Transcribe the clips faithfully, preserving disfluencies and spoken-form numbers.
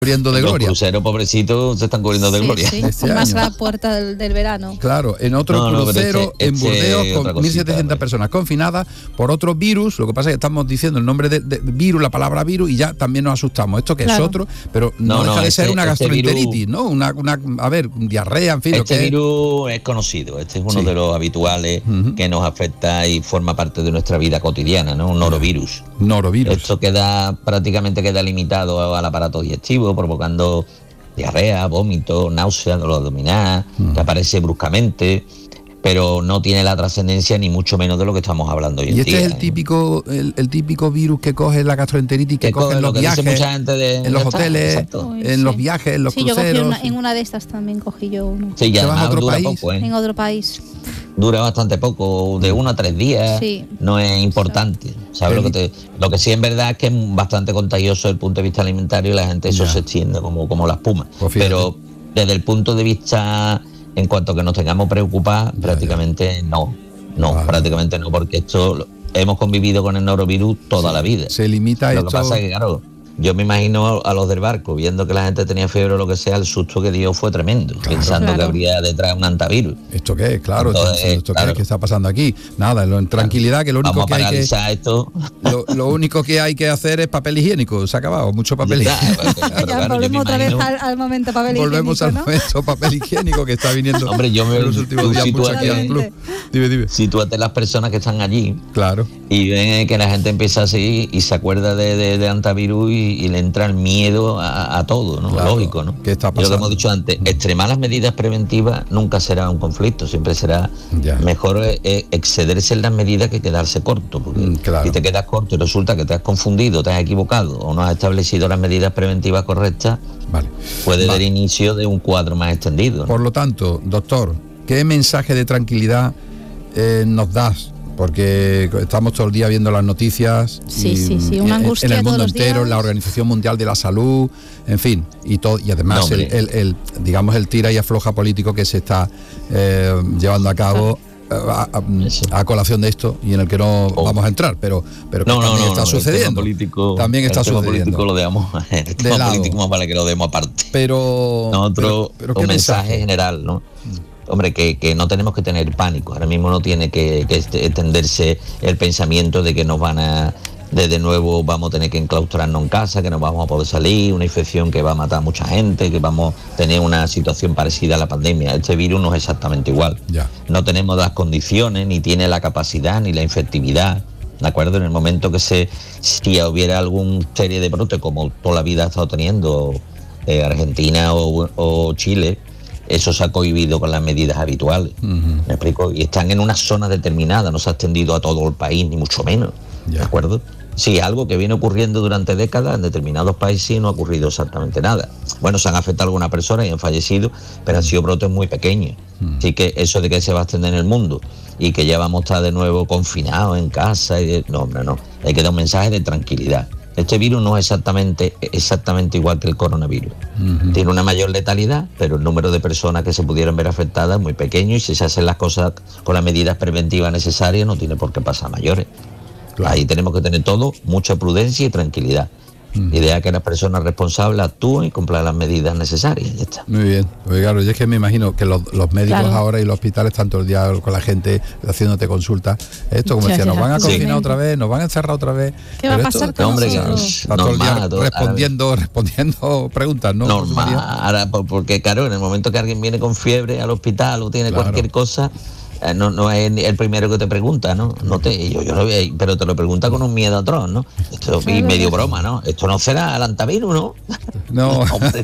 Cubriendo de Los gloria. cruceros, pobrecitos, se están cubriendo de Sí, gloria. sí. Este Más año. la puerta del, del verano. Claro, en otro No, no, pero crucero este- en este Burdeos otra con cosita, mil setecientas hombre. personas confinadas por otro virus. Lo que pasa es que estamos diciendo el nombre de, de virus, la palabra virus, y ya también nos asustamos. Esto que Claro. es otro, pero no, No, deja no, de ser este- una este gastroenteritis, virus- ¿no? Una, una, a ver, diarrea, en fin. lo Este que es. virus es conocido, este es uno Sí. de los habituales Ujú. que nos afecta y forma parte de nuestra vida cotidiana, ¿no? Un norovirus. Norovirus. Esto queda prácticamente queda limitado al aparato digestivo, provocando diarrea, vómito, náusea, dolor abdominal, Mm. que aparece bruscamente, pero no tiene la trascendencia ni mucho menos de lo que estamos hablando hoy en Y este día. es el ¿eh? típico, el, el típico virus que coge la gastroenteritis, que, Que coge coge en lo los que dice viajes, mucha gente de- en los ya está, hoteles, exacto. Uy, en sí. los viajes, en los Sí, yo cogí cruceros. una, en una de estas también cogí yo uno. Sí, y ¿Te vas a además otro dura país? poco, ¿eh? En otro país. Dura bastante poco, de uno a tres días, Sí. no es importante. ¿Sabes lo que te, lo que sí en verdad es que es bastante contagioso desde el punto de vista alimentario y la gente eso Ya. se extiende como, como la espuma. Pues fíjate. Pero desde el punto de vista, en cuanto a que nos tengamos preocupados, Ya, prácticamente no. No, Vale. prácticamente no, porque esto lo- hemos convivido con el norovirus toda la vida. Se limita Lo esto. que pasa es que, claro, yo me imagino a los del barco, viendo que la gente tenía fiebre o lo que sea, el susto que dio fue tremendo, pensando Claro. que habría detrás un antivirus. ¿Esto qué es? Claro, esto- Entonces, esto, qué claro. es, ¿qué está pasando aquí? Nada, lo- en tranquilidad, que lo único Vamos a que hay que paralizar esto. lo, lo único que hay que hacer es papel higiénico. Se ha acabado, mucho papel Ya higiénico. está, pero Ya claro, yo me volvemos otra vez imagino- al, al momento papel Volvemos al higiénico, ¿no? momento papel higiénico que está viniendo Hombre, yo me- en los últimos tú días mucho sitúate- aquí al club. Dime, dime. Sitúate las personas que están allí Claro. y ven que la gente empieza así y se acuerda de, de, de antivirus y, y le entra el miedo a, a todo, ¿no? Claro. Lógico, ¿no? ¿Qué está Y lo que pasando? hemos dicho antes, extremar las medidas preventivas nunca será un conflicto, siempre será Ya. mejor eh, excederse en las medidas que quedarse corto, porque Mm, claro. si te quedas corto y resulta que te has confundido, te has equivocado o no has establecido las medidas preventivas correctas, Vale. puede Vale. dar inicio de un cuadro más extendido, ¿no? Por lo tanto, doctor, ¿qué mensaje de tranquilidad eh, nos das? Porque estamos todo el día viendo las noticias. Sí, y, sí, sí, en- una en, angustia el mundo todos los entero, días. la Organización Mundial de la Salud, en fin, y todo, y además No, el, hombre. el- el, digamos el tira y afloja político que se está eh, llevando a cabo eh, a, a- a colación de esto y en el que no Oh. vamos a entrar, pero, pero que No, no, también no, está no, el tema sucediendo. político, también está el tema sucediendo. político lo dejamos, el tema lado. político más vale que lo demos aparte. Pero, Nosotros, pero- pero un ¿qué mensaje, general, ¿no? Hombre, que, que no tenemos que tener pánico. Ahora mismo no tiene que, que este- extenderse el pensamiento de que nos van a, de, de nuevo vamos a tener que enclaustrarnos en casa, que no vamos a poder salir, una infección que va a matar a mucha gente, que vamos a tener una situación parecida a la pandemia. Este virus no es exactamente igual. Ya. No tenemos las condiciones, ni tiene la capacidad, ni la efectividad. ¿De acuerdo? En el momento que se si hubiera algún serie de brote, como toda la vida ha estado teniendo eh, Argentina o, o Chile, eso se ha cohibido con las medidas habituales. Ujú. ¿Me explico? Y están en una zona determinada, no se ha extendido a todo el país, ni mucho menos. Ya. ¿De acuerdo? Sí, algo que viene ocurriendo durante décadas en determinados países y no ha ocurrido exactamente nada. Bueno, se han afectado algunas personas y han fallecido, pero han sido brotes muy pequeños. Así que eso de que se va a extender en el mundo y que ya vamos a estar de nuevo confinados en casa, y de- no, hombre, no. Hay que dar un mensaje de tranquilidad. Este virus no es exactamente, exactamente igual que el coronavirus. Ujú. Tiene una mayor letalidad, pero el número de personas que se pudieran ver afectadas es muy pequeño y si se hacen las cosas con las medidas preventivas necesarias no tiene por qué pasar a mayores. Claro. Ahí tenemos que tener todo, mucha prudencia y tranquilidad. Mm. Idea que las personas responsables actúen y cumplan las medidas necesarias. Ya está. Muy bien, porque claro, yo es que me imagino que los, los médicos Claro. ahora y los hospitales están todo el día con la gente haciéndote consultas. Esto, como Ya, decía, ya, nos van a sí. confinar otra vez, nos van a encerrar otra vez. ¿Qué va a Pero esto- pasar con hombre, o sea, nosotros? está todo el día normal, todo- respondiendo, respondiendo preguntas, ¿no? José Normal. María? Ahora, por- porque claro, en el momento que alguien viene con fiebre al hospital o tiene Claro. cualquier cosa, eh, no, no es el primero que te pregunta, ¿no? No te, yo, yo lo veo, pero te lo pregunta con un miedo atroz, ¿no? Esto y medio broma, ¿no? Esto no será el antivirus, ¿no? No, Hombre.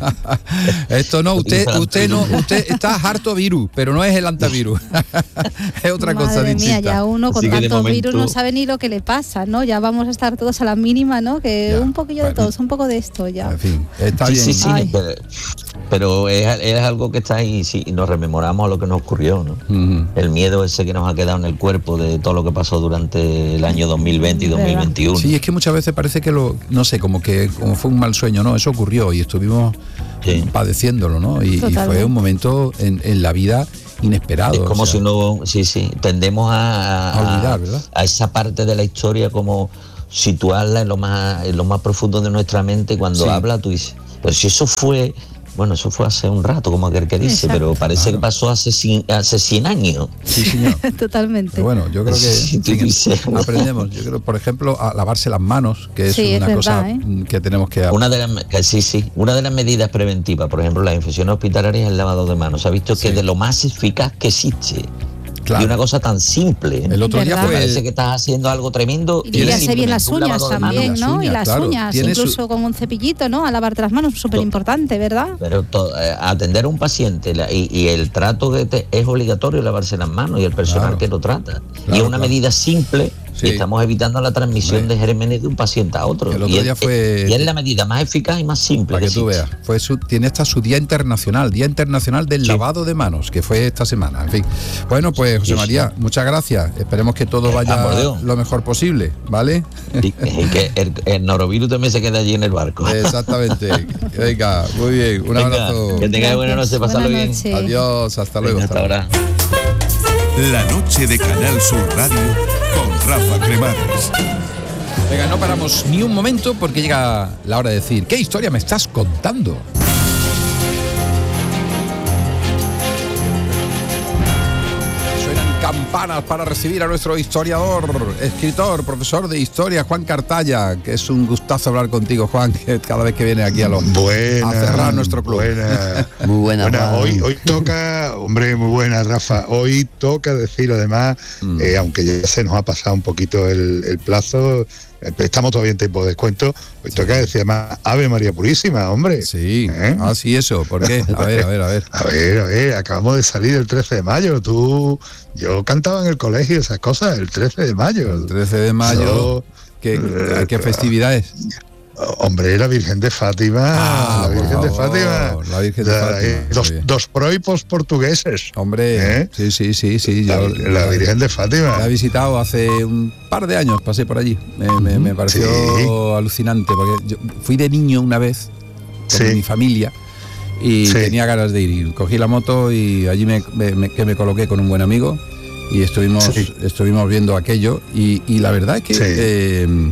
esto no, usted, Utiliza el usted no, antivirus. usted está harto virus, pero no es el antivirus. Es otra cosa Madre distinta. mía, ya uno con Así que de tantos momento- virus no sabe ni lo que le pasa, ¿no? Ya vamos a estar todos a la mínima, ¿no? Que Ya, un poquillo de bueno. todos, un poco de esto ya. En fin, está sí, bien. sí, sí, Ay. pero, pero es, es algo que está ahí sí, y nos rememoramos a lo que nos ocurrió, ¿no? Ujú. El miedo ese que nos ha quedado en el cuerpo de todo lo que pasó durante el año dos mil veinte y dos mil veintiuno. Sí, es que muchas veces parece que lo, no sé, como que como fue un mal sueño, ¿no? Eso ocurrió y estuvimos Sí. padeciéndolo, ¿no? Y, y fue Totalmente. un momento en, en la vida inesperado. Es como o sea, si no, sí, sí, tendemos a, A olvidar, ¿verdad? a esa parte de la historia como situarla en lo más, en lo más profundo de nuestra mente y cuando Sí. habla tú dices, Pero si eso fue, bueno, eso fue hace un rato, como aquel que dice, Exacto. pero parece Claro. que pasó hace cien, hace cien años. Sí, señor. Totalmente. Pero bueno, yo creo que Sí, tú en fin, dices, bueno. aprendemos. Yo creo, por ejemplo, a lavarse las manos, que es Sí, es una verdad, cosa ¿eh? que tenemos que... Una de las que sí, sí, una de las medidas preventivas, por ejemplo, las infecciones hospitalarias es el lavado de manos. Se ha visto Sí. que es de lo más eficaz que existe. Claro. Y una cosa tan simple. El otro día ¿Verdad? Me fue... parece que estás haciendo algo tremendo. Y y es limpiarse bien las simplemente un uñas lavado de manos. también, Las ¿no? Y uñas, las claro. uñas, Tiene su- incluso con un cepillito, ¿no? A lavarte las manos, súper importante, ¿verdad? Pero to- eh, atender a un paciente la- y, y el trato que te- es obligatorio lavarse las manos y el personal Claro. que lo trata. Claro, y es una claro. medida simple Sí. y estamos evitando la transmisión Hombre. de gérmenes de un paciente a otro. El otro y, día es, fue- y es la medida más eficaz y más simple. Para que tú existe. veas, fue su, tiene esta su día internacional, Día Internacional del Sí. Lavado de Manos, que fue esta semana. En fin. Bueno, pues José Sí, sí. María, muchas gracias. Esperemos que todo vaya Ah, por Dios. lo mejor posible, ¿vale? Y, y que el, el norovirus también se queda allí en el barco. Exactamente. Venga, muy bien. Un Venga, abrazo. que tengáis buena noche, Gracias. pasarlo Buenas bien. noches. Adiós, hasta luego. Venga, hasta hasta luego. ahora. La noche de Canal Sur Radio con Rafa Cremades. Venga, no paramos ni un momento porque llega la hora de decir, ¿qué historia me estás contando? Suenan campanas para recibir a nuestro historiador, escritor, profesor de historia, Juan Cartaya, que es un gustazo hablar contigo, Juan, que cada vez que viene aquí a, lo, Buena, a cerrar nuestro club. Buena, Muy buena, buena. Juan. Hoy, hoy toca, hombre, muy buena, Rafa. Hoy toca decir, además, Mm. eh, aunque ya se nos ha pasado un poquito el, el plazo, eh, estamos todavía en tiempo de descuento. Hoy toca decir, además, Ave María Purísima, hombre. Sí, ¿Eh? ah, sí, eso, ¿por qué? A ver, a ver, a ver. A ver, a ver, acabamos de salir el trece de mayo. Tú, yo cantaba en el colegio esas cosas, el trece de mayo. El trece de mayo, Yo, ¿qué, eh, ¿qué festividad es? Hombre, la Virgen de Fátima, Ah, la Virgen por de favor, Fátima. la Virgen de La- Fátima, eh, muy Dos, bien. dos proipos portugueses. Hombre, ¿Eh? sí, sí, sí, sí. La, Yo la Virgen de Fátima. la he visitado hace un par de años, pasé por allí. Me, me- me pareció Sí. alucinante, porque yo fui de niño una vez con Sí. mi familia y Sí. tenía ganas de ir. Y cogí la moto y allí me, me- me- que me coloqué con un buen amigo y estuvimos, Sí. estuvimos viendo aquello. Y, y la verdad es que... Sí. eh,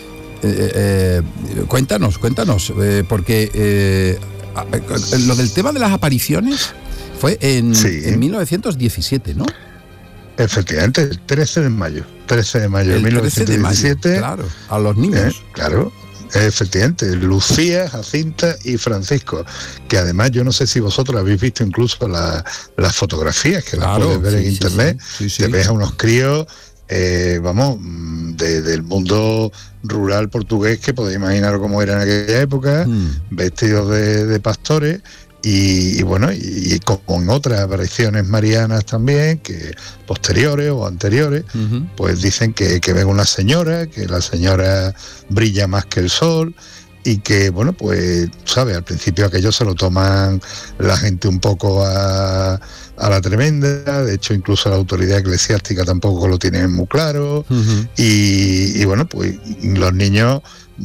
eh, eh, cuéntanos, cuéntanos, eh, porque eh, a- eh, lo del tema de las apariciones fue en, Sí. en mil novecientos diecisiete, ¿no? Efectivamente, el trece de mayo. trece de mayo de El mil trece de mayo, novecientos diecisiete. claro, a los ¿eh? niños. Claro. Efectivamente, Lucía, Jacinta y Francisco, que además yo no sé si vosotros habéis visto incluso la- las fotografías que las Claro, puedes ver sí, en sí, internet, sí, sí, te sí. ves a unos críos, eh, vamos, mm, de- del mundo rural portugués, que podéis imaginar cómo era en aquella época, Mm. vestidos de, de pastores. Y, y bueno, y, y como en otras apariciones marianas también, que posteriores o anteriores, Ujú. pues dicen que, que ven una señora, que la señora brilla más que el sol y que, bueno, pues, ¿sabes? Al principio aquello se lo toman la gente un poco a, a la tremenda, de hecho incluso la autoridad eclesiástica tampoco lo tiene muy claro Ujú. y, y bueno, pues los niños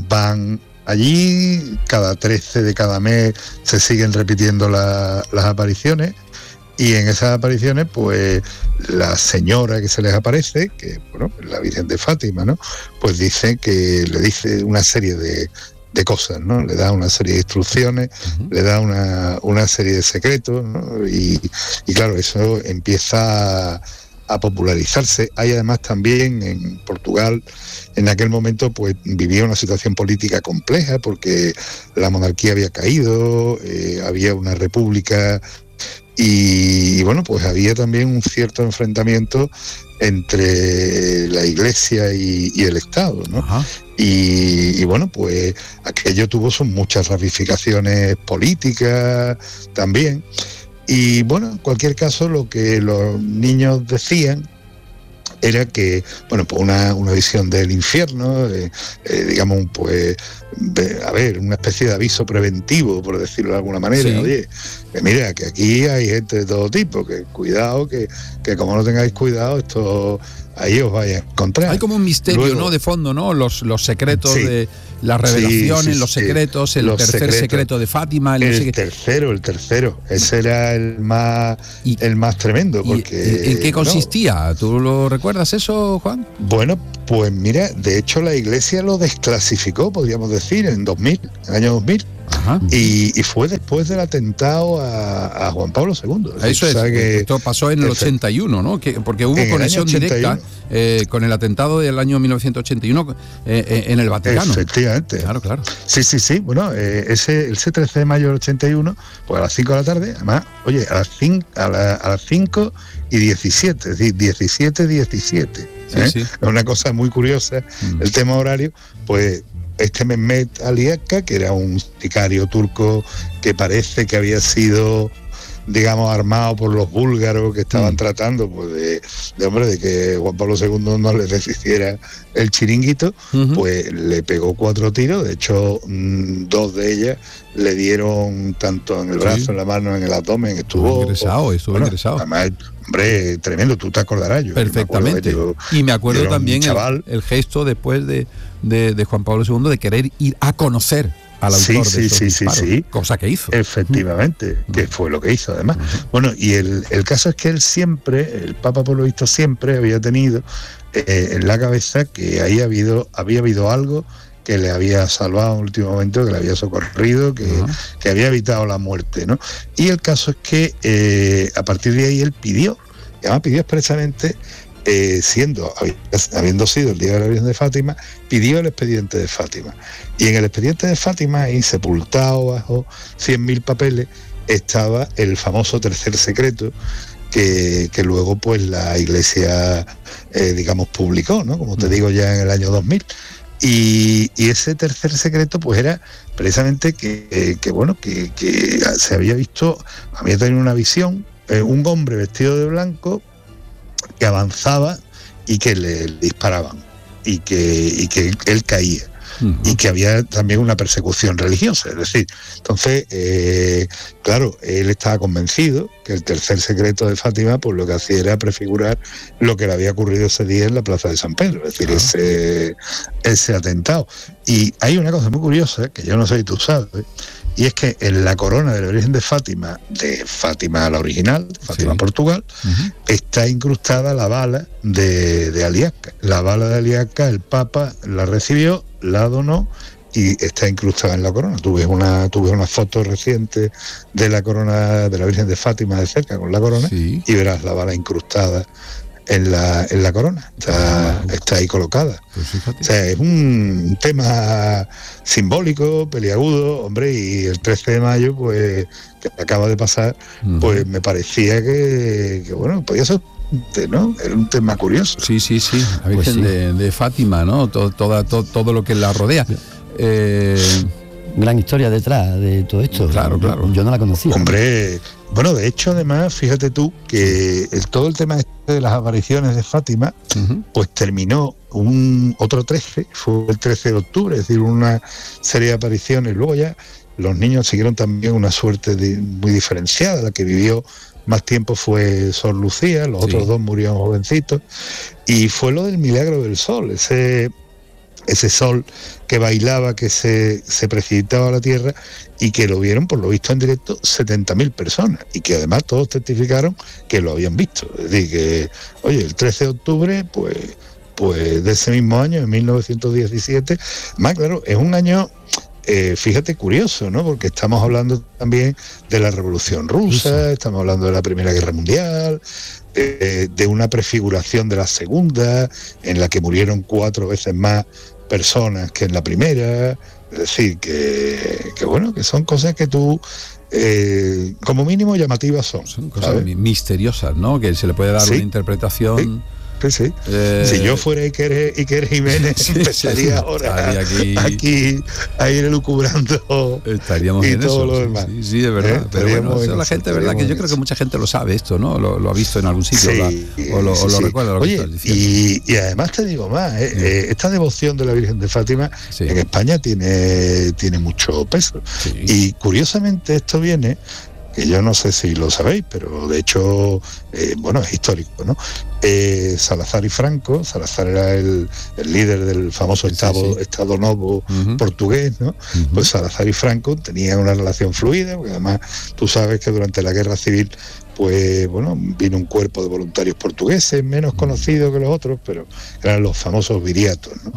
van allí, cada trece de cada mes se siguen repitiendo la- las apariciones y en esas apariciones pues la señora que se les aparece, que bueno, la Virgen de Fátima, ¿no? Pues dice que le dice una serie de, de cosas, ¿no? Le da una serie de instrucciones, Ujú. le da una, una serie de secretos, ¿no? y, y claro, eso empieza a, a popularizarse. Hay además también en Portugal, en aquel momento pues vivía una situación política compleja porque la monarquía había caído, eh, había una república y, y bueno, pues había también un cierto enfrentamiento entre la iglesia y, y el Estado, ¿no? Ajá. Y, y bueno, pues aquello tuvo sus muchas ramificaciones políticas también. Y bueno, en cualquier caso, lo que los niños decían era que, bueno, pues una, una visión del infierno, eh, eh, digamos, pues, de- a ver, una especie de aviso preventivo, por decirlo de alguna manera. Sí. Oye, que mira, que aquí hay gente de todo tipo, que cuidado, que, que como no tengáis cuidado, esto ahí os vais a encontrar. Hay como un misterio, Luego- ¿no? De fondo, ¿no? Los, los secretos Sí. de las Sí, revelaciones, sí, los sí. secretos, el Los tercer secretos. secreto de Fátima, el no sé El qué. tercero, el tercero. Ese era el más, Y- el más tremendo. ¿Y Porque, en, en qué no, consistía? ¿Tú lo recuerdas eso, Juan? bueno, Pues mira, de hecho la Iglesia lo desclasificó, podríamos decir, en dos mil, en el año dos mil. Ajá. Y, y fue después del atentado a, a Juan Pablo segundo. Eso es, que esto pasó en el ochenta y uno, ¿no? Que, porque hubo conexión directa eh, con el atentado del año mil novecientos ochenta y uno eh, eh, en el Vaticano. Efectivamente. Claro, claro. Sí, sí, sí. Bueno, eh, ese, ese trece de mayo del ochenta y uno, pues a las cinco de la tarde, además, oye, a las cinco, a, la, a las cinco y diecisiete, es decir, diecisiete, diecisiete. ¿eh? Sí, sí. Es una cosa muy curiosa, mm. el tema horario, pues este Mehmet Ali Akka, que era un sicario turco que parece que había sido, digamos, armado por los búlgaros que estaban mm. tratando pues de, de hombre de que Juan Pablo segundo no les deshiciera el chiringuito, uh-huh. pues le pegó cuatro tiros. De hecho, mmm, dos de ellas le dieron tanto en el brazo, sí. en la mano, en el abdomen. Estuvo ingresado, estuvo bueno, ingresado. Además, hombre, tremendo, tú te acordarás. Yo perfectamente. Me yo, y me acuerdo también el, el gesto después de, de, de Juan Pablo segundo de querer ir a conocer al autor sí, de sí, sí, disparos, sí, sí. cosa que hizo. Efectivamente, uh-huh. que fue lo que hizo además. Uh-huh. Bueno, y el, el caso es que él siempre, el Papa por lo visto siempre había tenido eh, en la cabeza que ahí había habido, había habido algo que le había salvado en último momento, que le había socorrido, que, uh-huh. que había evitado la muerte, ¿no? Y el caso es que eh, a partir de ahí él pidió, y además pidió expresamente, Eh, siendo, habiendo sido el día de la Virgen de Fátima, pidió el expediente de Fátima. Y en el expediente de Fátima, ahí sepultado bajo cien mil papeles, estaba el famoso tercer secreto que, que luego pues la Iglesia, eh, digamos, publicó, ¿no? Como te digo, ya en el año dos mil. Y, y ese tercer secreto pues era precisamente que, eh, que bueno, que, que se había visto, había tenido una visión, eh, un hombre vestido de blanco que avanzaba y que le, le disparaban y que, y que él caía uh-huh. y que había también una persecución religiosa, es decir, entonces eh, claro, él estaba convencido que el tercer secreto de Fátima pues lo que hacía era prefigurar lo que le había ocurrido ese día en la plaza de San Pedro, es decir, uh-huh. ese, ese atentado. Y hay una cosa muy curiosa que yo no sé si tú sabes, y es que en la corona de la Virgen de Fátima, de Fátima la original, Fátima sí. Portugal, uh-huh. está incrustada la bala de, de Ali Akka. La bala de Ali Akka, el Papa la recibió, la donó y está incrustada en la corona. Tú ves una, tú ves una foto reciente de la corona de la Virgen de Fátima de cerca con la corona sí. y verás la bala incrustada en la en la corona, está, ah, está ahí colocada. Pues o sea, es un tema simbólico, peliagudo, hombre, y el trece de mayo, pues, que acaba de pasar, uh-huh. pues me parecía que, que, bueno, podía ser, ¿no? Era un tema curioso. Sí, sí, sí, la Virgen pues sí. de, de Fátima, ¿no? Todo, toda, todo, todo lo que la rodea. Eh... Gran historia detrás de todo esto. Claro, claro. Yo, yo no la conocía. Hombre, bueno, de hecho, además, fíjate tú que el, todo el tema de las apariciones de Fátima, uh-huh. pues terminó un otro trece, fue el trece de octubre, es decir, una serie de apariciones. Luego ya los niños siguieron también una suerte de, muy diferenciada. La que vivió más tiempo fue Sor Lucía, los sí. otros dos murieron jovencitos. Y fue lo del milagro del sol, ese... ese sol que bailaba, que se, se precipitaba a la tierra y que lo vieron, por lo visto en directo, setenta mil personas y que además todos testificaron que lo habían visto. Es decir, que, oye, el trece de octubre, pues, pues de ese mismo año, en mil novecientos diecisiete, más claro, es un año... Eh, fíjate, curioso, ¿no? Porque estamos hablando también de la Revolución Rusa, estamos hablando de la Primera Guerra Mundial, eh, de una prefiguración de la Segunda, en la que murieron cuatro veces más personas que en la primera. Es decir, que, que bueno, que son cosas que tú, eh, como mínimo, llamativas son. Son cosas ¿sabes? misteriosas, ¿no? Que se le puede dar ¿Sí? una interpretación... ¿Sí? Sí, sí. Eh, si yo fuera Iker, Iker Jiménez, sí, empezaría sí, ahora aquí, aquí a ir elucubrando estaríamos y en todo eso, lo demás. Sí, sí, de verdad. Eh, Pero bueno, eso, la gente, verdad, que yo creo que mucha gente lo sabe esto, ¿no? Lo, lo ha visto en algún sitio sí, la, o, lo, sí, o lo sí. recuerda. Lo Oye, y, y además te digo más, eh, sí. eh, esta devoción de la Virgen de Fátima sí. en España tiene, tiene mucho peso. Sí. Y curiosamente esto viene que yo no sé si lo sabéis, pero de hecho, eh, bueno, es histórico, ¿no? Eh, Salazar y Franco, Salazar era el, el líder del famoso sí, Estado, sí. Estado Novo uh-huh. portugués, ¿no? Uh-huh. Pues Salazar y Franco tenían una relación fluida, porque además tú sabes que durante la Guerra Civil pues bueno, vino un cuerpo de voluntarios portugueses, menos conocidos que los otros, pero eran los famosos viriatos, ¿no?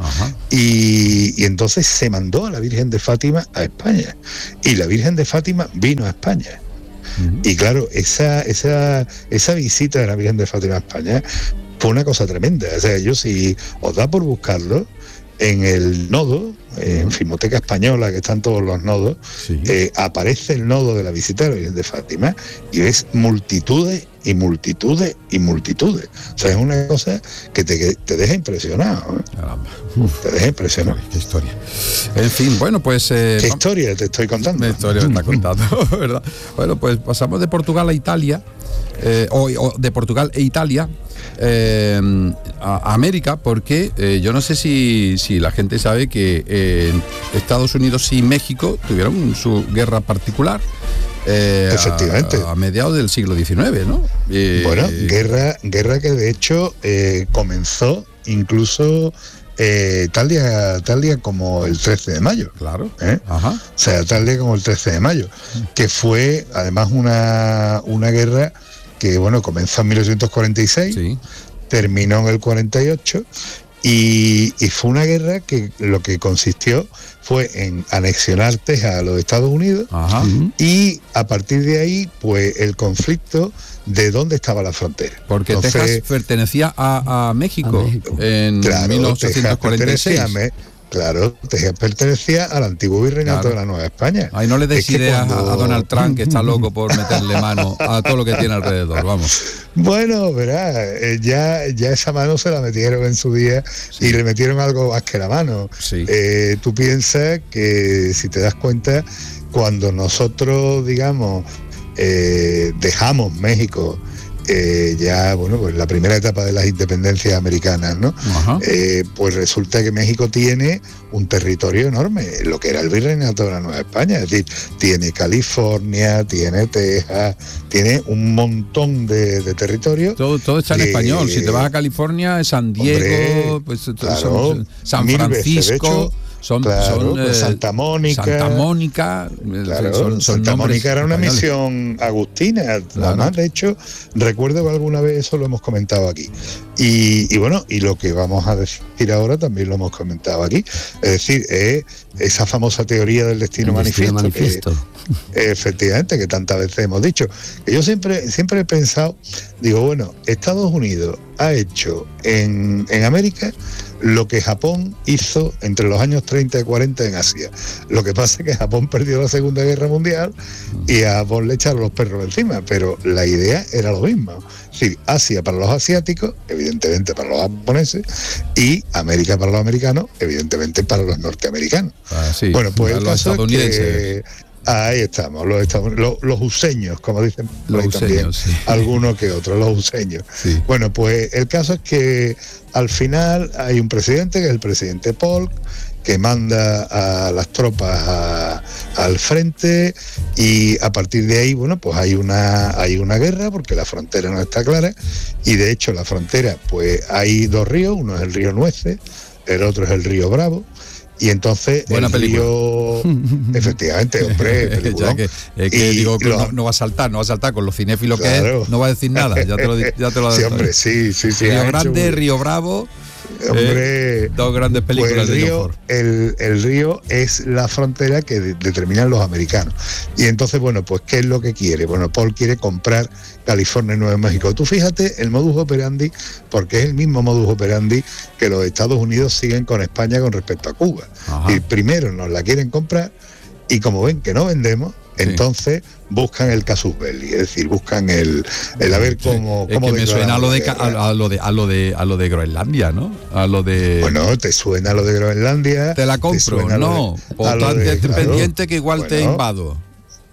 Y, y entonces se mandó a la Virgen de Fátima a España, y la Virgen de Fátima vino a España. Uh-huh. Y claro, esa, esa, esa visita de la Virgen de Fátima a España fue una cosa tremenda. O sea, yo si os da por buscarlo, en el nodo, eh, en Filmoteca Española, que están todos los nodos, sí. eh, aparece el nodo de la visita de la Virgen de Fátima y ves multitudes y multitudes y multitudes. O sea, es una cosa que te, que te deja impresionado, ¿eh? Caramba. Te deja impresionado. Qué historia. En fin, bueno, pues... Eh, ¿Qué historia te estoy contando? ¿Qué historia me está contando? ¿Verdad? Bueno, pues pasamos de Portugal a Italia, eh, o, o de Portugal e Italia, Eh, a, a América, porque eh, yo no sé si, si la gente sabe que eh, Estados Unidos y México tuvieron su guerra particular eh, efectivamente a, a mediados del siglo diecinueve, ¿no? Eh, bueno, guerra, guerra que de hecho eh, comenzó incluso eh, tal día tal día como el trece de mayo. Claro. ¿eh? Ajá. O sea, tal día como el trece de mayo, que fue además una, una guerra que bueno, comenzó en mil ochocientos cuarenta y seis, sí. terminó en el cuarenta y ocho, y, y fue una guerra que lo que consistió fue en anexionar Texas a los Estados Unidos. Ajá. Y a partir de ahí, pues el conflicto de dónde estaba la frontera. Porque Entonces, Texas pertenecía a, a, México, a México en claro, mil ochocientos cuarenta y seis. Claro, Texas pertenecía al antiguo virreinato claro. de la Nueva España. Ahí no le des ideas cuando... a Donald Trump, que está loco por meterle mano a todo lo que tiene alrededor, vamos. Bueno, verá, eh, ya, ya esa mano se la metieron en su día, sí. y le metieron algo más que la mano. Sí. Eh, tú piensas que, si te das cuenta, cuando nosotros, digamos, eh, dejamos México, Eh, ya, bueno, pues la primera etapa de las independencias americanas, ¿no? Eh, pues resulta que México tiene un territorio enorme, lo que era el virreinato de la Nueva España, es decir, tiene California, tiene Texas, tiene un montón de, de territorio. Todo, todo está en que, español. Si te vas a California, San Diego, hombre, pues, claro, son, San Francisco. Son, claro, son pues eh, Santa Mónica. Santa Mónica. Claro, son, son Santa Mónica era una españoles. misión agustina. Claro. Además, de hecho, recuerdo que alguna vez eso lo hemos comentado aquí. Y, y bueno, y lo que vamos a decir ahora también lo hemos comentado aquí. Es decir, eh, esa famosa teoría del destino, El manifiesto. destino manifiesto. Que, efectivamente, que tantas veces hemos dicho. Que yo siempre, siempre he pensado, digo, bueno, Estados Unidos ha hecho en, en América lo que Japón hizo entre los años treinta y cuarenta en Asia. Lo que pasa es que Japón perdió la Segunda Guerra Mundial y a Japón le echaron los perros encima, pero la idea era lo mismo. Es decir, Asia para los asiáticos, evidentemente para los japoneses, y América para los americanos, evidentemente para los norteamericanos. Ah, sí, bueno, pues el los caso estadounidenses. Es que ahí estamos, los, los, los useños, como dicen los también, useños, sí. algunos que otros, los useños. Sí. Bueno, pues el caso es que al final hay un presidente, que es el presidente Polk, que manda a las tropas a, al frente, y a partir de ahí, bueno, pues hay una, hay una guerra, porque la frontera no está clara, y de hecho la frontera, pues hay dos ríos, uno es el río Nueces, el otro es el río Bravo. Y entonces Buena el película. río, efectivamente, hombre, película. que, es que y digo que los, no, no va a saltar, no va a saltar con lo cinéfilo claro. que es, no va a decir nada, ya te lo ya te lo Sí, hombre, sí, sí, sí. Río Grande, hecho, Río Bravo. Hombre, eh, dos grandes películas pues el de río, el, el río es la frontera que de, determinan los americanos. Y entonces, bueno, pues ¿qué es lo que quiere? Bueno, Paul quiere comprar California y Nuevo México. Tú fíjate el modus operandi, porque es el mismo modus operandi que los Estados Unidos siguen con España con respecto a Cuba. Y primero nos la quieren comprar, y como ven que no vendemos, sí. entonces buscan el casus belli, es decir, buscan el, el a ver cómo, sí. cómo es que me suena a lo de a, a lo de a lo de a lo de Groenlandia, ¿no? A lo de Bueno, te suena lo de Groenlandia. Te la compro, te no, de, por tanto, de, claro, pendiente que igual bueno, te invado.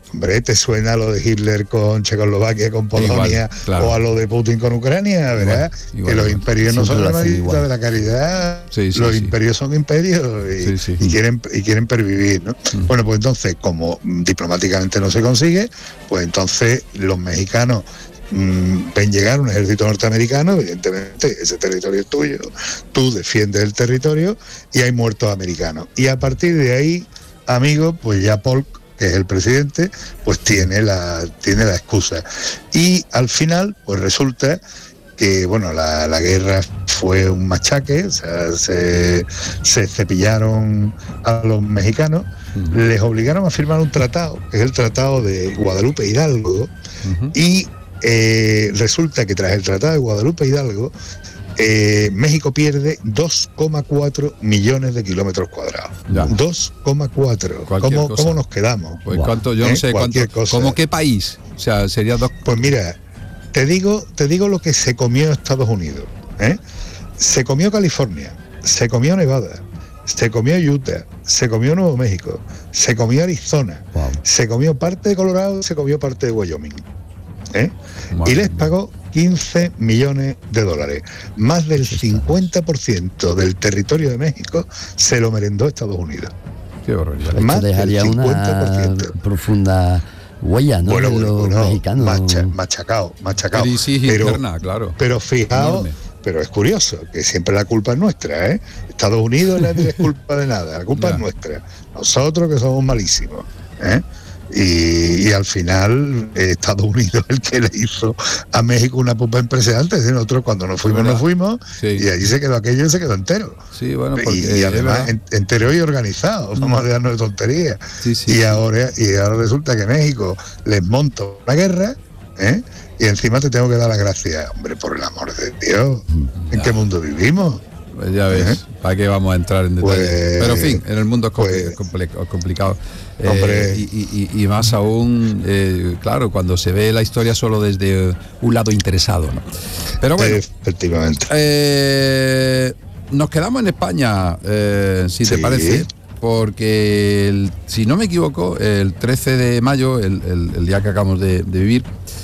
Hombre, ¿te suena a lo de Hitler con Checoslovaquia, con Polonia, igual, claro. o a lo de Putin con Ucrania, ¿verdad? Igual, igual, que los igual. imperios no Siempre son lo hacen hermanitas igual. de la caridad, Sí, sí, los sí. imperios son imperios y, Sí, sí. y quieren y quieren pervivir, ¿no? Mm. Bueno, pues entonces, como mm, diplomáticamente no se consigue, pues entonces los mexicanos mm, ven llegar un ejército norteamericano, evidentemente ese territorio es tuyo, tú defiendes el territorio y hay muertos americanos. Y a partir de ahí, amigos, pues ya Polk, que es el presidente, pues tiene la, tiene la excusa. Y al final, pues resulta que, bueno, la, la guerra fue un machaque, o sea, se, se cepillaron a los mexicanos, Ujú. les obligaron a firmar un tratado, que es el Tratado de Guadalupe Hidalgo, Ujú. y eh, resulta que tras el Tratado de Guadalupe Hidalgo, eh, México pierde dos coma cuatro millones de kilómetros cuadrados. Ya. dos coma cuatro. Cualquier ¿Cómo, cosa. ¿Cómo nos quedamos? Pues Guau. cuánto, yo ¿Eh? no sé Cualquier cuánto. cosa. ¿Cómo qué país? O sea, sería dos. Pues mira, te digo, te digo lo que se comió Estados Unidos. ¿eh? Se comió California, se comió Nevada, se comió Utah, se comió Nuevo México, se comió Arizona, Wow. se comió parte de Colorado, se comió parte de Wyoming. ¿eh? Madre Y les mía. pagó quince millones de dólares. Más del cincuenta por ciento del territorio de México se lo merendó Estados Unidos. Qué barbaridad. Esto Más del dejaría una cincuenta por ciento. profunda huella, ¿no? Bueno, de bueno, los bueno, mexicanos. macha- machacado, machacado. Crisis Pero, interna, claro. pero fijaos, Enorme. pero es curioso, que siempre la culpa es nuestra, ¿eh? Estados Unidos nadie es culpa de nada, la culpa Ya. es nuestra. Nosotros que somos malísimos, ¿eh? Y, y al final eh, Estados Unidos es el que le hizo a México una pupa impresionante. Es decir, nosotros cuando nos fuimos, ¿Verdad? nos fuimos, Sí. y allí se quedó aquello y se quedó entero. Sí, bueno, Y- porque y, es además verdad. en- entero y organizado, vamos a dejarnos de tonterías. Sí, sí, y sí. ahora y ahora resulta que México les monta una guerra, ¿eh? Y encima te tengo que dar las gracias, hombre, por el amor de Dios. ¿En Ya. qué mundo vivimos? Pues ya ves, ¿Eh? ¿para qué vamos a entrar en detalle? Pues- Pero en fin, en el mundo es compli- pues- compli- complicado. Eh, Hombre. y, y- y- y más aún, eh, claro, cuando se ve la historia solo desde un lado interesado, ¿no? Pero bueno, Efectivamente. eh, nos quedamos en España, eh, si te Sí. parece, porque el- si no me equivoco, el trece de mayo, el, el- el día que acabamos de, de vivir,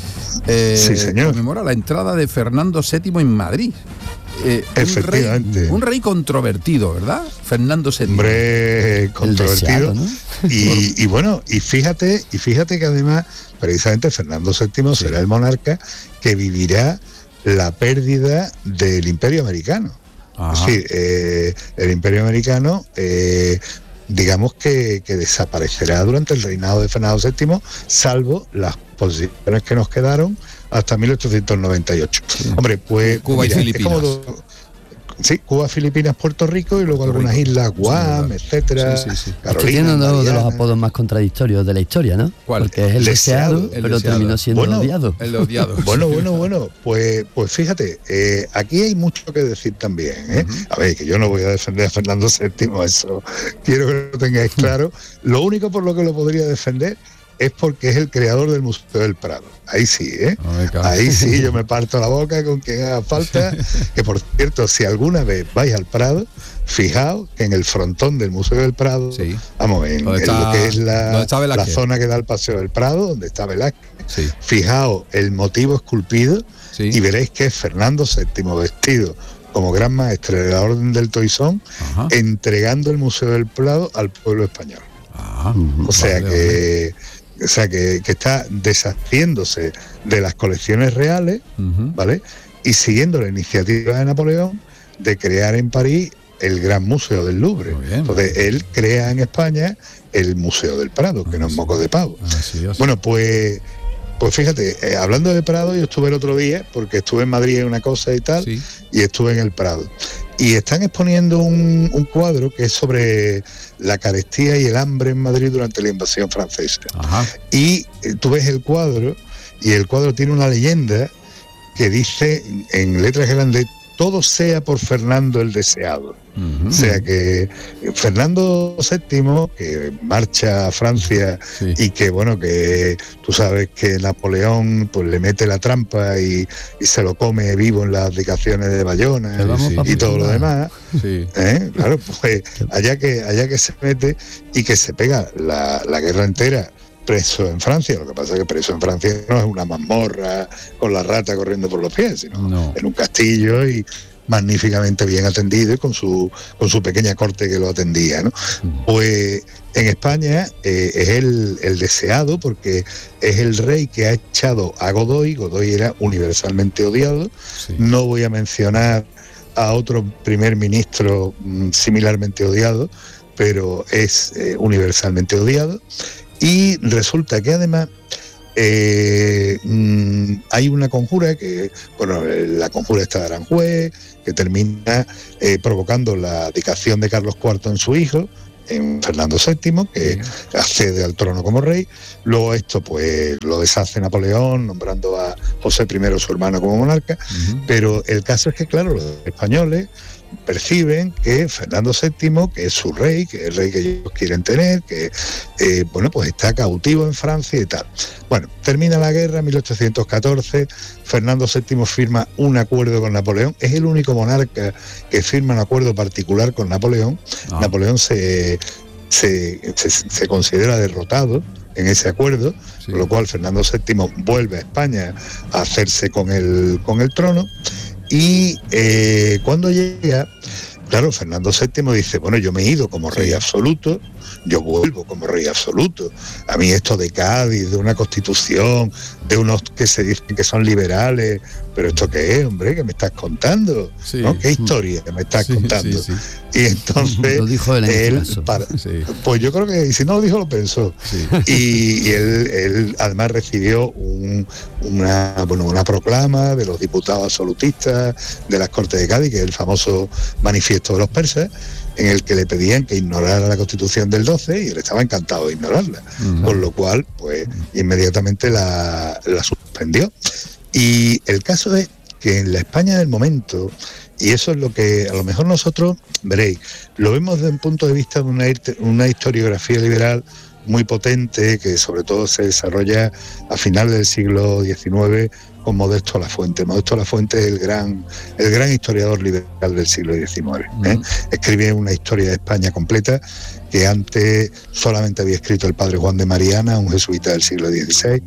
eh, Sí, señor. conmemora la entrada de Fernando séptimo en Madrid. Eh, un Efectivamente. rey- Un rey controvertido, ¿verdad? Fernando séptimo. Hombre, El controvertido. deseado, ¿no? Y, y bueno, y fíjate, y fíjate que además, precisamente Fernando séptimo Sí. será el monarca que vivirá la pérdida del Imperio Americano. Ajá. Es decir, eh, el Imperio Americano, eh, digamos que, que desaparecerá durante el reinado de Fernando séptimo, salvo las posiciones que nos quedaron hasta mil ochocientos noventa y ocho. Hombre, pues Cuba y mira, es Filipinas. como do- sí, Cuba, Filipinas, Puerto Rico y luego Puerto algunas Rico. islas, Sí, Guam, verdad. etcétera. Sí, sí, sí. Este Carolina, tiene uno de los Mariana. apodos más contradictorios de la historia, ¿no? ¿Cuál? Porque es el Deseado. deseado, El pero deseado. terminó siendo Bueno, odiado. El odiado. Bueno, bueno, bueno, pues, pues fíjate, eh, aquí hay mucho que decir también. ¿eh? Ujú. A ver, que yo no voy a defender a Fernando séptimo, eso quiero que lo tengáis claro. Lo único por lo que lo podría defender es porque es el creador del Museo del Prado. Ahí sí, ¿eh? No me cago. Ahí sí, yo me parto la boca con quien haga falta. Que por cierto, si alguna vez vais al Prado, fijaos que en el frontón del Museo del Prado, Sí. vamos, en, ¿Dónde en está- lo que es la, dónde está la Velázquez? zona que da al Paseo del Prado, donde está Velázquez, Sí, fijaos el motivo esculpido sí. y veréis que es Fernando séptimo vestido como gran maestre de la Orden del Toisón, Ajá. entregando el Museo del Prado al pueblo español. Ah, Ujú. O sea vale, que, o sea que, que está deshaciéndose de las colecciones reales, Ujú. ¿vale? Y siguiendo la iniciativa de Napoleón de crear en París el Gran Museo del Louvre. Muy bien, Entonces muy él crea en España el Museo del Prado, que Ah, no es sí. moco de pavo. Ah, sí, así. Bueno, pues, pues fíjate, eh, hablando de Prado, yo estuve el otro día, porque estuve en Madrid en una cosa y tal, Sí. y estuve en el Prado. Y están exponiendo un, un cuadro que es sobre la carestía y el hambre en Madrid durante la invasión francesa. Ajá. Y eh, tú ves el cuadro, y el cuadro tiene una leyenda que dice en letras grandes, todo sea por Fernando el Deseado. Ujú. O sea que Fernando séptimo, que marcha a Francia Sí. y que bueno, que tú sabes que Napoleón pues le mete la trampa y, y se lo come vivo en las abdicaciones de Bayona Pero vamos sí. pa' y todo lo Portugal. demás, Sí. ¿eh? Claro, pues allá que, allá que se mete y que se pega la, la guerra entera preso en Francia. Lo que pasa es que preso en Francia no es una mazmorra con la rata corriendo por los pies, sino No. en un castillo y magníficamente bien atendido y con su con su pequeña corte que lo atendía, ¿no? Mm. Pues en España eh, es el, el deseado, porque es el rey que ha echado a Godoy. Godoy era universalmente odiado. Sí. No voy a mencionar a otro primer ministro mm, similarmente odiado, pero es eh, universalmente odiado. Y resulta que además eh, mmm, hay una conjura que, bueno, la conjura está de Aranjuez, que termina eh, provocando la abdicación de Carlos cuarto en su hijo, en Fernando séptimo, que sí. accede al trono como rey. Luego esto pues lo deshace Napoleón, nombrando a José primero, su hermano, como monarca. Uh-huh. Pero el caso es que, claro, los españoles perciben que Fernando séptimo, que es su rey, que es el rey que ellos quieren tener, que eh, bueno, pues está cautivo en Francia y tal. Bueno, termina la guerra en mil ochocientos catorce, Fernando séptimo firma un acuerdo con Napoleón, es el único monarca que firma un acuerdo particular con Napoleón. Ah. Napoleón se, se, se, se considera derrotado en ese acuerdo, sí. Con lo cual Fernando séptimo vuelve a España a hacerse con el, con el trono. Y eh, cuando llega, claro, Fernando séptimo dice, bueno, yo me he ido como rey absoluto, yo vuelvo como rey absoluto. A mí esto de Cádiz, de una constitución, de unos que se dicen que son liberales, pero ¿esto qué es, hombre? ¿Qué me estás contando? Sí. ¿No? ¿Qué historia me estás sí, contando? Sí, sí. Y entonces lo dijo él, él para, sí. Pues yo creo que, y si no lo dijo, lo pensó. Sí. Y, y él, él además recibió un, una, bueno, una proclama de los diputados absolutistas de las Cortes de Cádiz, que es el famoso manifiesto de los persas, en el que le pedían que ignorara la Constitución del doce, y él estaba encantado de ignorarla, uh-huh. Con lo cual pues inmediatamente la, la suspendió. Y el caso es que en la España del momento, y eso es lo que a lo mejor nosotros, veréis, lo vemos desde un punto de vista de una, una historiografía liberal muy potente, que sobre todo se desarrolla a finales del siglo diecinueve con Modesto Lafuente. Modesto Lafuente es el gran, el gran historiador liberal del siglo diecinueve. ¿eh? Uh-huh. Escribe una historia de España completa que antes solamente había escrito el padre Juan de Mariana, un jesuita del siglo dieciséis.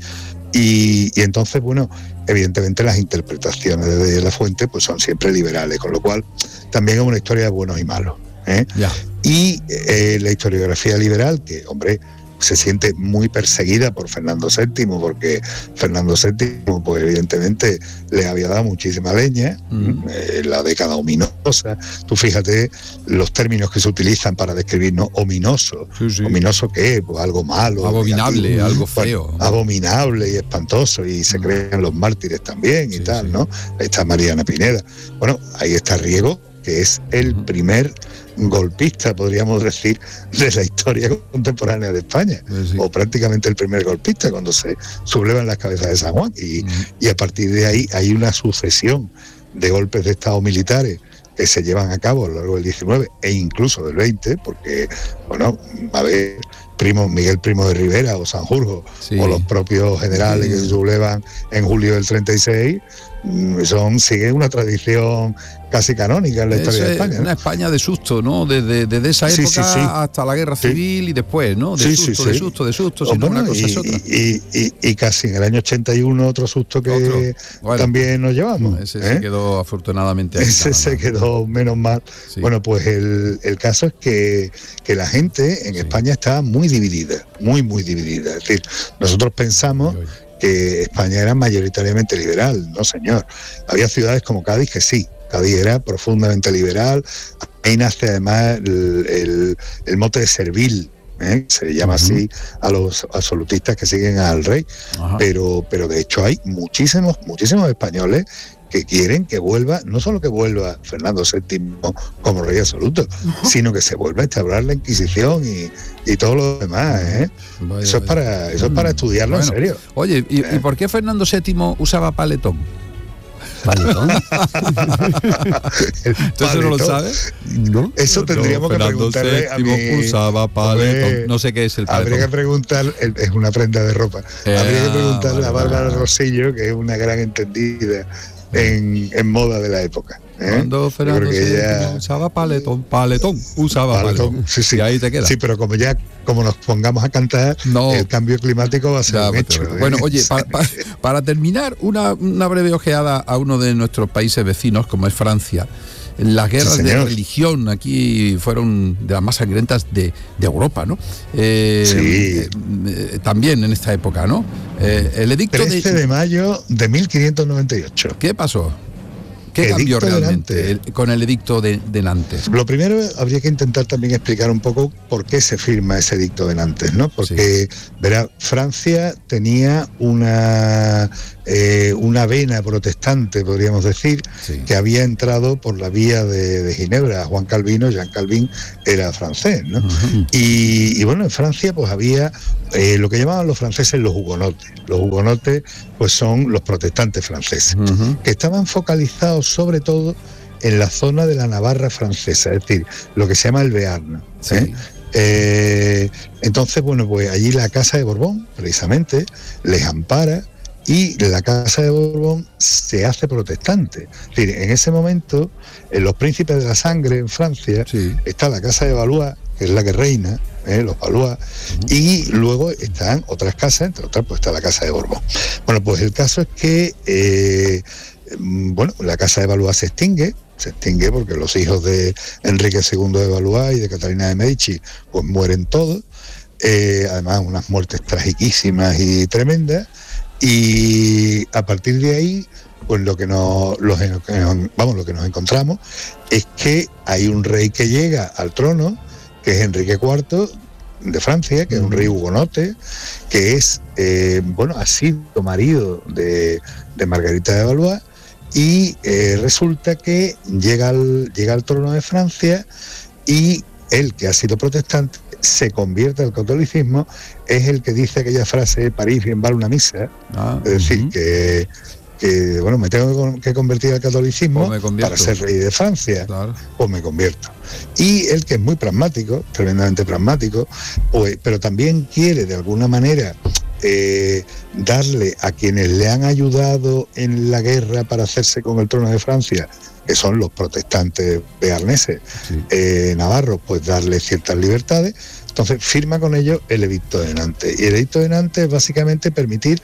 Y, y entonces, bueno, evidentemente las interpretaciones de Lafuente pues son siempre liberales, con lo cual también es una historia de buenos y malos. ¿eh? Yeah. Y eh, la historiografía liberal, que, hombre, se siente muy perseguida por Fernando séptimo, porque Fernando séptimo, pues evidentemente le había dado muchísima leña, mm. eh, la década ominosa. Tú fíjate los términos que se utilizan para describirnos ominoso. Sí, sí. ¿Ominoso qué? Pues algo malo. Abominable, negativo, algo feo. Bueno, abominable y espantoso, y se mm. crean los mártires también y sí, tal, sí. ¿no? Está Mariana Pineda. Bueno, ahí está Riego, que es el mm. primer golpista, podríamos decir, de la historia contemporánea de España, pues sí. o prácticamente el primer golpista, cuando se sublevan las cabezas de San Juan, y, mm. y a partir de ahí hay una sucesión de golpes de estado militares que se llevan a cabo a lo largo del diecinueve e incluso del veinte, porque, bueno, a ver, Primo, Miguel Primo de Rivera o Sanjurjo, sí. o los propios generales sí. que se sublevan en julio del treinta y seis, son, sigue una tradición casi canónica en la historia de España. Es una ¿no? España de susto, ¿no? Desde, desde esa época sí, sí, sí. hasta la guerra civil sí. y después, ¿no? De sí, susto, sí, de sí. susto, de susto, si si no bueno, una cosa y, es otra. Y, y, y casi en el año ochenta y uno otro susto que otro. Bueno, también nos llevamos. Ese ¿eh? se quedó afortunadamente ahí. Ese se más. quedó menos mal. Sí. Bueno, pues el, el caso es que, que la gente en sí. España está muy dividida, muy, muy dividida. Es decir, nosotros pensamos uy, uy. que España era mayoritariamente liberal. No, señor. Había ciudades como Cádiz que sí. Cádiz era profundamente liberal. Ahí nace además el, el, el mote de servil, ¿eh? Se llama uh-huh. así a los absolutistas que siguen al rey. Uh-huh. Pero, pero de hecho hay muchísimos, muchísimos españoles que quieren que vuelva, no solo que vuelva Fernando séptimo como rey absoluto, uh-huh. sino que se vuelva a instaurar la Inquisición y, y todo lo demás. ¿eh? Vaya, eso, es para, eso es para estudiarlo bueno, en serio. Oye, ¿y, ¿y por qué Fernando séptimo usaba paletón? ¿Paletón? ¿Entonces no lo sabes? ¿No? Eso tendríamos no, que preguntarle a mi... usaba paletón. No sé qué es el paletón. Habría que preguntar, es una prenda de ropa. Eh, Habría que preguntarle vale, a Bárbara vale. Rosillo, que es una gran entendida en, en moda de la época. ¿eh? Cuando Fernando ya... usaba paletón, paletón, usaba paletón. paletón. Sí, sí. Y ahí te queda. Sí, pero como ya, como nos pongamos a cantar, no. el cambio climático va a ser ya, un hecho. ¿eh? Bueno, oye, pa, pa, para terminar, una, una breve ojeada a uno de nuestros países vecinos, como es Francia. Las guerras sí, de religión aquí fueron de las más sangrientas de, de Europa, ¿no? Eh, sí. Eh, también en esta época, ¿no? Eh, el edicto trece de mayo de mil quinientos noventa y ocho. ¿Qué pasó? ¿Qué cambió realmente el, con el edicto de, de Nantes? Lo primero, habría que intentar también explicar un poco por qué se firma ese edicto de Nantes, ¿no? Porque, sí. verá, Francia tenía una, eh, una vena protestante, podríamos decir, sí. que había entrado por la vía de, de Ginebra. Juan Calvino, Jean Calvin, era francés, ¿no? Uh-huh. y, y bueno, en Francia pues había eh, lo que llamaban los franceses los hugonotes. Los hugonotes pues son los protestantes franceses, uh-huh. que estaban focalizados sobre todo en la zona de la Navarra francesa, es decir, lo que se llama el Bearn. Sí. ¿eh? Eh, entonces, bueno, pues allí la Casa de Borbón, precisamente, les ampara y la Casa de Borbón se hace protestante. Es decir, en ese momento, en los príncipes de la sangre en Francia, sí. está la Casa de Valois, que es la que reina, ¿eh? los Valois, uh-huh. y luego están otras casas, entre otras, pues está la Casa de Borbón. Bueno, pues el caso es que eh, bueno, la Casa de Valois se extingue, se extingue porque los hijos de Enrique segundo de Valois y de Catalina de Medici pues mueren todos, eh, además unas muertes tragiquísimas y tremendas, y a partir de ahí pues lo que nos, los, vamos, lo que nos encontramos es que hay un rey que llega al trono, que es Enrique cuarto de Francia, que es un rey hugonote, que es, eh, bueno, ha sido marido de, de Margarita de Valois, y eh, resulta que llega al, llega al trono de Francia y él, que ha sido protestante, se convierte al catolicismo, es el que dice aquella frase, París bien vale una misa, ah, es decir, uh-huh. que, que, bueno, me tengo que convertir al catolicismo para ser rey de Francia, claro. o me convierto. Y él, que es muy pragmático, tremendamente pragmático, pues, pero también quiere de alguna manera eh, darle a quienes le han ayudado en la guerra para hacerse con el trono de Francia, que son los protestantes bearneses, sí. eh, navarros, pues darle ciertas libertades. Entonces firma con ellos el edicto de Nantes. Y el edicto de Nantes es básicamente permitir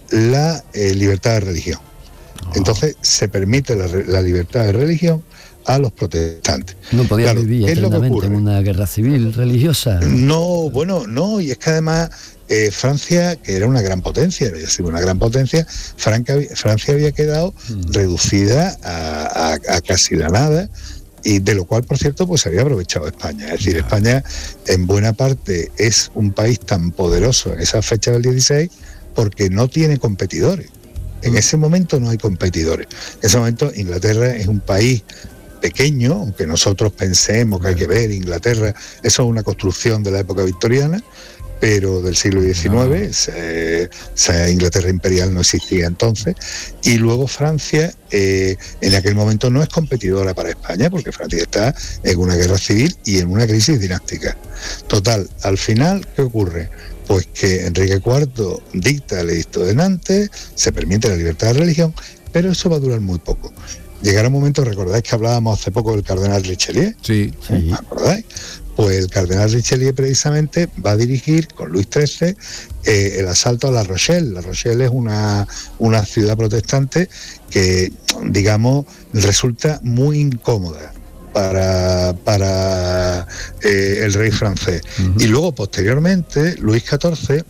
la eh, libertad de religión. Oh. Entonces se permite la, la libertad de religión a los protestantes. No podían claro, vivir eternamente en una guerra civil religiosa. No, bueno, no, y es que además eh, Francia, que era una gran potencia, había sido una gran potencia, Francia, Francia había quedado mm. reducida a, a, a casi la nada, y de lo cual, por cierto, pues había aprovechado España. Es decir, yeah. España en buena parte es un país tan poderoso en esa fecha del dieciséis porque no tiene competidores. En mm. ese momento no hay competidores. En ese momento Inglaterra es un país pequeño, aunque nosotros pensemos que hay que ver Inglaterra, eso es una construcción de la época victoriana, pero del siglo diecinueve, no. se, se, Inglaterra imperial no existía entonces, y luego Francia eh, en aquel momento no es competidora para España, porque Francia está en una guerra civil y en una crisis dinástica. Total, al final, ¿qué ocurre? Pues que Enrique cuarto dicta el edicto de Nantes, se permite la libertad de religión, pero eso va a durar muy poco. Llegará un momento, ¿recordáis que hablábamos hace poco del cardenal Richelieu? Sí. sí. ¿Me acordáis? Pues el cardenal Richelieu precisamente va a dirigir con Luis trece eh, el asalto a La Rochelle. La Rochelle es una, una ciudad protestante que, digamos, resulta muy incómoda para, para eh, el rey francés. Uh-huh. Y luego, posteriormente, Luis catorce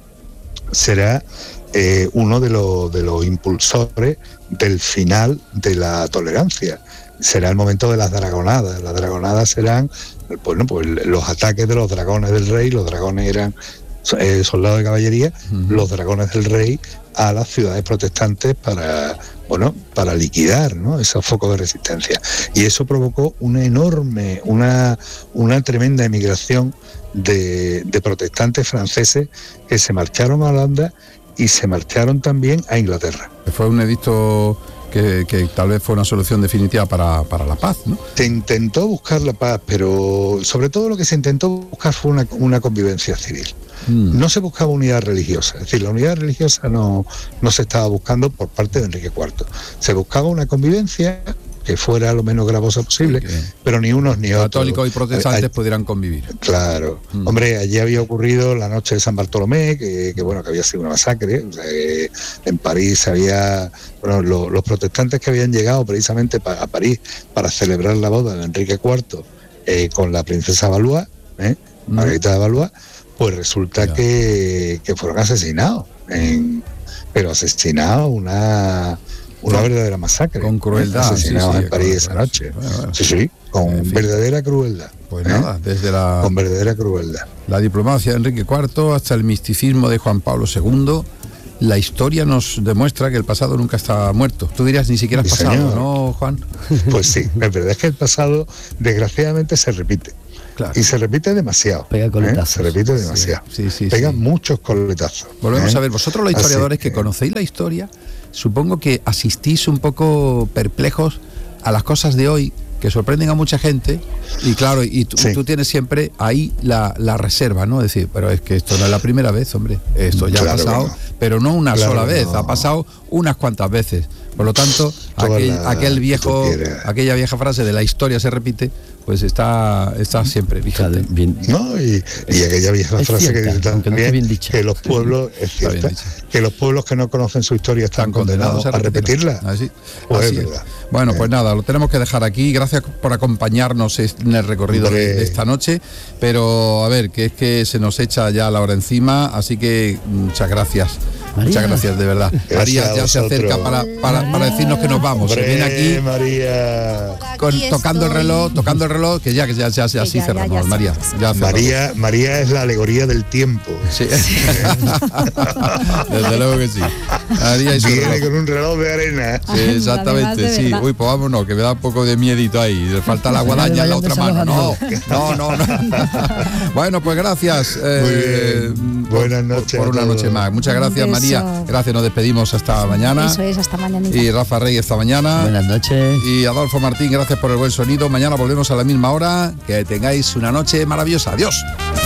será eh, uno de los, de los impulsores del final de la tolerancia. Será el momento de las dragonadas. Las dragonadas serán, bueno, pues los ataques de los dragones del rey. Los dragones eran eh, soldados de caballería, uh-huh. los dragones del rey a las ciudades protestantes para, bueno, para liquidar, ¿no?, esos focos de resistencia. Y eso provocó una enorme, una, una tremenda emigración de, de protestantes franceses que se marcharon a Holanda y se marcharon también a Inglaterra. Fue un edicto que, que tal vez fue una solución definitiva para, para la paz, ¿no? Se intentó buscar la paz, pero sobre todo lo que se intentó buscar fue una, una convivencia civil. Mm. No se buscaba unidad religiosa, es decir, la unidad religiosa no, no se estaba buscando por parte de Enrique cuarto. Se buscaba una convivencia que fuera lo menos gravosa posible, okay. pero ni unos ni otros. Católicos y protestantes All... pudieran convivir. Claro. Mm. Hombre, allí había ocurrido la noche de San Bartolomé, que, que bueno, que había sido una masacre. O sea, que en París había, bueno, lo, los protestantes que habían llegado precisamente pa, a París para celebrar la boda de Enrique cuarto eh, con la princesa Valois, ¿eh? mm. Margarita de Valois, pues resulta yeah. que, que fueron asesinados, en, pero asesinados una... Una con, verdadera masacre. Con crueldad. Asesinados sí, sí, en París esa noche. Bueno, bueno. Sí, sí, con en fin. verdadera crueldad. Pues ¿eh? nada, desde la... Con verdadera crueldad. La diplomacia de Enrique cuarto hasta el misticismo de Juan Pablo segundo, la historia nos demuestra que el pasado nunca está muerto. Tú dirías ni siquiera es pasado, señor. ¿No, Juan? Pues sí, la verdad es que el pasado desgraciadamente se repite. Claro. Y se repite demasiado. Pega coletazos. ¿eh? Se repite demasiado. Sí, sí, sí, Pega sí. muchos coletazos. Volvemos ¿eh? a ver, vosotros los historiadores que... que conocéis la historia, supongo que asistís un poco perplejos a las cosas de hoy que sorprenden a mucha gente y claro, y tú, sí. tú tienes siempre ahí la, la reserva, ¿no? Es decir, pero es que esto no es la primera vez, hombre, esto ya claro, ha pasado, no. pero no una claro, sola vez, no. ha pasado unas cuantas veces. Por lo tanto, aquel, la, aquel viejo, aquella vieja frase de la historia se repite, pues está, está siempre vigente. Bien. No, y, y aquella vieja es frase cierta, que dice también no que los pueblos, es cierta, que los pueblos que no conocen su historia están, están condenados, condenados a repetirla. Así, pues así es es. verdad. Bueno, eh. pues nada, lo tenemos que dejar aquí. Gracias por acompañarnos en el recorrido de, de esta noche. Pero a ver, que es que se nos echa ya la hora encima, así que muchas gracias. María. Muchas gracias, de verdad. Gracias María ya se acerca para, para, para decirnos que nos vamos. Hombre, se viene aquí María. Con, tocando el reloj, tocando el reloj, que ya que ya, ya, ya así ya, cerramos, ya, ya, María. Ya María, María es la alegoría del tiempo. Sí. Desde luego que sí. María y su Viene reloj. con un reloj de arena. Sí, exactamente, sí. Uy, pues vámonos, que me da un poco de miedito ahí. Le falta la guadaña en la otra mano. No, no, no, no. Bueno, pues gracias. Eh, Buenas noches. Por, por una noche más. Muchas gracias, María. Gracias, nos despedimos hasta mañana. Eso es, hasta mañana. Y Rafa Rey esta mañana. Buenas noches. Y Adolfo Martín, gracias por el buen sonido. Mañana volvemos a la misma hora. Que tengáis una noche maravillosa. Adiós.